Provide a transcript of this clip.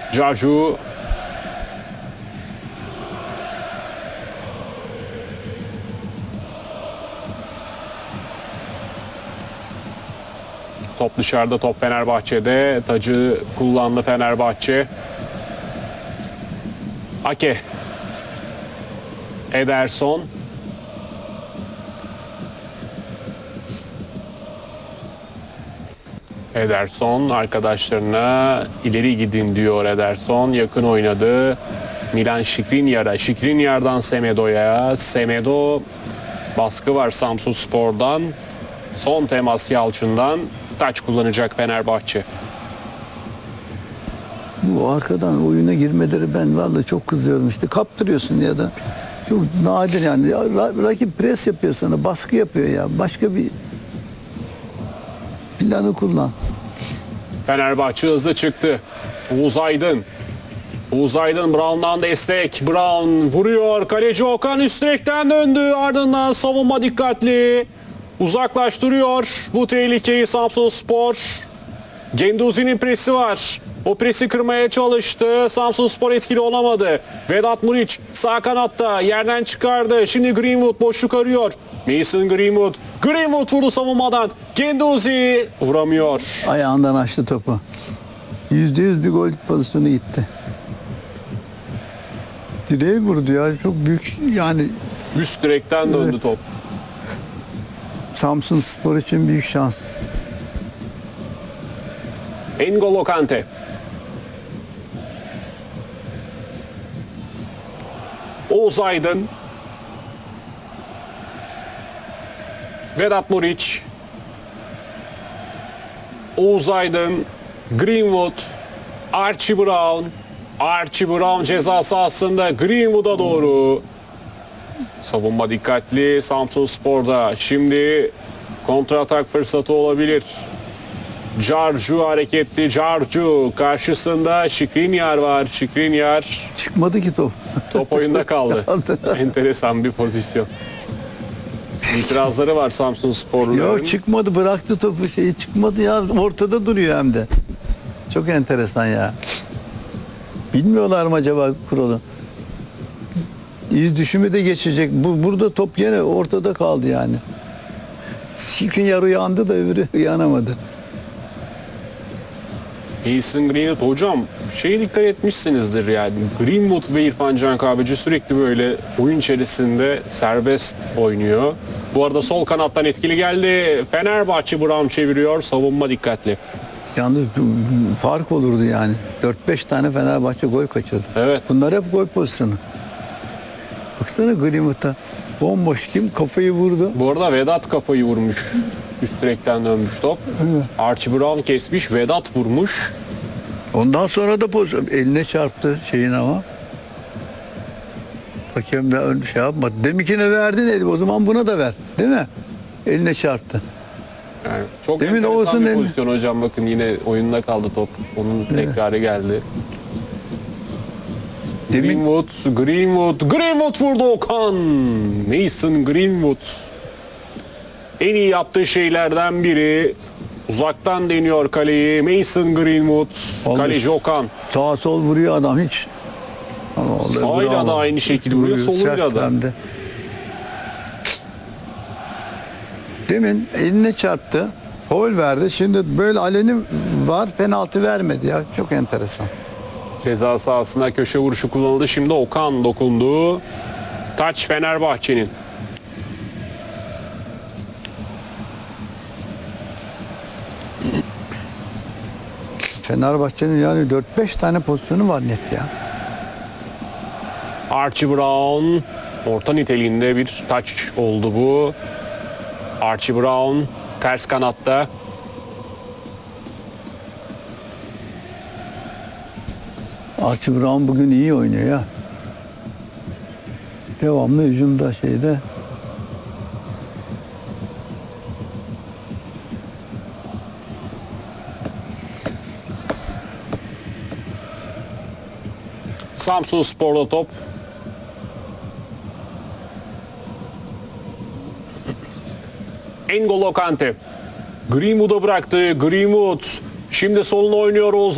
Carcu. Top dışarıda, top Fenerbahçe'de. Tacı kullandı Fenerbahçe. Ake. Ederson. Ederson arkadaşlarına ileri gidin diyor Ederson. Yakın oynadı. Milan Skriniar'a. Skriniar'dan Semedo'ya. Semedo, baskı var Samsunspor'dan. Son temas Yalçın'dan. Taç kullanacak Fenerbahçe. Bu arkadan oyuna girmeleri ben vallahi çok kızıyorum işte. Kaptırıyorsun ya da çok nadir yani. Rakip pres yapıyor sana, baskı yapıyor ya. Başka bir planı kullan. Fenerbahçe hızlı çıktı. Oğuz Aydın. Oğuz Aydın Brown'dan destek. Brown vuruyor. Kaleci Okan üst direkten döndü. Ardından savunma dikkatli. Uzaklaştırıyor bu tehlikeyi Samsunspor. Genduzi'nin presi var. O presi kırmaya çalıştı. Samsunspor etkili olamadı. Vedat Muriç sağ kanatta yerden çıkardı. Şimdi Greenwood boşluk arıyor. Mason Greenwood. Greenwood vurdu savunmadan. Genduzi vuramıyor. Ayağından açtı topu. %100 bir gol pozisyonu gitti. Direğe vurdu ya. Çok büyük yani Üst direkten döndü Evet. top. Samsunspor için büyük şans. N'Golo Kante. Oğuz Aydın. Vedat Muriç. Oğuz Aydın. Greenwood. Archie Brown. Archie Brown ceza sahasında Greenwood'a doğru. Savunma dikkatli Samsunspor'da. Şimdi kontratak fırsatı olabilir. Carcu hareketli. Carcu karşısında Skriniar var. Skriniar Çıkmadı ki top. top oyunda kaldı. Enteresan bir pozisyon. İtirazları var Samsunsporluların. Yok çıkmadı, bıraktı topu, şeyi çıkmadı ya, ortada duruyor hem de. Çok enteresan ya. Bilmiyorlar mı acaba kuralı? İz düşümü de geçecek. Burada top yine ortada kaldı yani. Skriniar uyandı da öbürü uyanamadı. Mason Greenwood hocam şeye dikkat etmişsinizdir yani. Greenwood ve İrfan Can Kahveci sürekli böyle oyun içerisinde serbest oynuyor. Bu arada sol kanattan etkili geldi. Fenerbahçe Brown çeviriyor. Savunma dikkatli. Yalnız fark olurdu yani. 4-5 tane Fenerbahçe gol kaçırdı. Evet. Bunlar hep gol pozisyonu. Baksana Greenwood'a. Bomboş, kim kafayı vurdu. Bu arada Vedat kafayı vurmuş. Üst direkten dönmüş top. Archie Brown kesmiş. Vedat vurmuş. Ondan sonra da pozisyon eline çarptı şeyin ama. Hakem de şey yapmadı. Deminkine verdin eli, o zaman buna da ver. Değil mi? Eline çarptı. Yani çok Demin enteresan Oğuz'un bir elini- pozisyon hocam. Bakın yine oyunda kaldı top. Onun tekrarı geldi. Demin Greenwood vurdu Okan. Mason Greenwood. En iyi yaptığı şeylerden biri. Uzaktan deniyor kaleyi. Mason Greenwood. Olmuş. Kaleci Okan. sağ sol vuruyor adam hiç. Ama vallahi Sağıyla bravo. da aynı şekilde vuruyor, soluyla sert da. hem de. Demin eline çarptı. Foul verdi. Şimdi böyle aleni var, penaltı vermedi ya. Çok enteresan. Ceza sahasına köşe vuruşu kullanıldı. Şimdi Okan dokundu. Taç Fenerbahçe'nin. Fenerbahçe'nin yani 4-5 tane pozisyonu var net ya. Archie Brown. Orta niteliğinde bir taç oldu bu. Archie Brown ters kanatta. Archie Brown bugün iyi oynuyor ya. Devamlı hücumda şeyde. Samsunspor'da top. N'Golo Kante. Greenwood'a bıraktı. Greenwood şimdi soluna oynuyor Oğuz